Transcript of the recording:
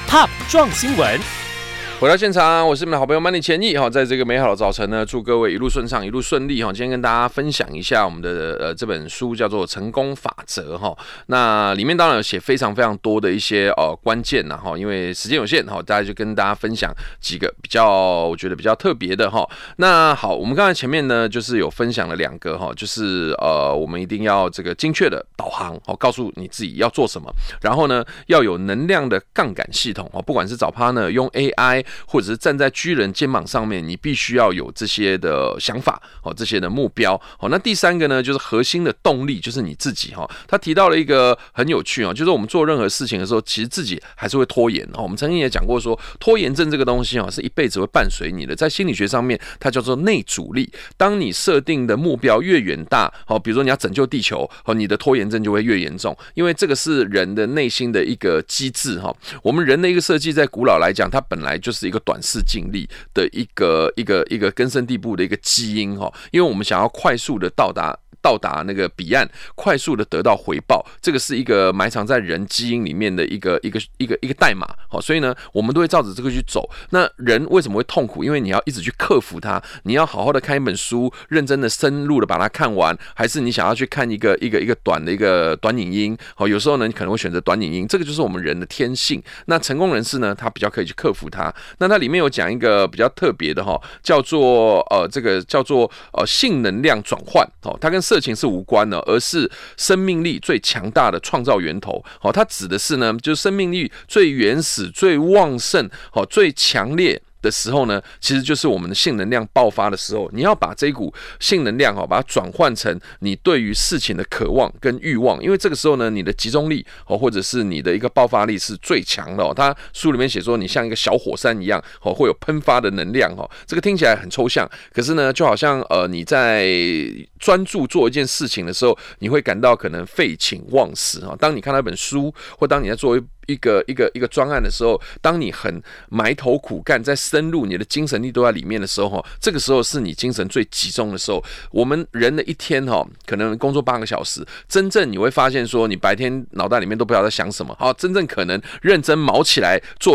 Top 撞新闻。 回到现场，我是你们的好朋友 Money 千亿哈，在这个美好的早晨呢，祝各位一路顺畅，一路顺利哈。今天跟大家分享一下我们的这本书叫做《成功法则》哈。那里面当然有写非常非常多的一些关键呐哈，因为时间有限哈，大家就跟大家分享几个我觉得比较特别的哈。那好，我们刚才前面呢就是有分享了2个哈，就是我们一定要这个精确的导航哦，告诉你自己要做什么，然后呢要有能量的杠杆系统哦，不管是早趴呢用 AI。或者是站在巨人肩膀上面，你必须要有这些的想法哦，这些的目标哦。那第3个呢，就是核心的动力，就是你自己哈。他提到了一个很有趣哦，就是我们做任何事情的时候，其实自己还是会拖延哦。我们曾经也讲过说，拖延症这个东西哦，是一辈子会伴随你的。在心理学上面，它叫做内阻力。当你设定的目标越远大哦，比如说你要拯救地球哦，你的拖延症就会越严重，因为这个是人的内心的一个机制哈。我们人的一个设计，在古老来讲，它本来就是一个短视近利的一个根深蒂固的一个基因哈，因为我们想要快速的到达那个彼岸，快速的得到回报，这个是一个埋藏在人基因里面的一个代码，好，所以呢，我们都会照着这个去走。那人为什么会痛苦？因为你要一直去克服它，你要好好的看一本书，认真的、深入的把它看完，还是你想要去看一个短的一个短影音？好，有时候呢，你可能会选择短影音，这个就是我们人的天性。那成功人士呢，他比较可以去克服它。那它里面有讲一个比较特别的哈，叫做性能量转换，哦，它跟色情是无关的，而是生命力最强大的创造源头。好，它指的是呢，就是生命力最原始、最旺盛、好最强烈的时候呢，其实就是我们的性能量爆发的时候。你要把这一股性能量把它转换成你对于事情的渴望跟欲望，因为这个时候呢，你的集中力或者是你的一个爆发力是最强的。他书里面写说，你像一个小火山一样会有喷发的能量。这个听起来很抽象，可是呢，就好像你在专注做一件事情的时候，你会感到可能废寝忘食。当你看到一本书，或当你在做一个专案的时候，当你很埋头苦干，在深入，你的精神力都在里面的时候，这个时候是你精神最集中的时候。我们人的一天可能工作8个小时，真正你会发现说，你白天脑袋里面都不知道在想什么。好，真正可能认真卯起来做